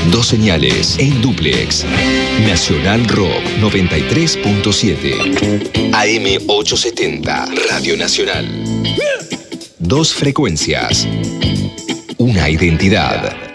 Dos señales en dúplex. Nacional Rock 93.7. AM 870. Radio Nacional. Dos frecuencias. Una identidad.